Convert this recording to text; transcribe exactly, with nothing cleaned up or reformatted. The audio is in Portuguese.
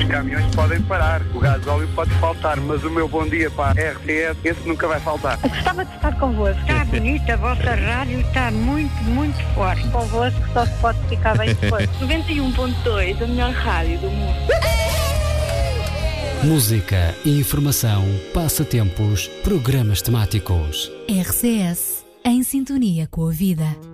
Os caminhões podem parar, o gasóleo pode faltar, mas o meu bom dia para a R T S, esse nunca vai faltar. Gostava de estar convosco. Está bonita, a vossa rádio está muito, muito forte. Convosco só se pode ficar bem depois. noventa e um ponto dois, a melhor rádio do mundo. Música, informação, passatempos, programas temáticos. R C S, em sintonia com a vida.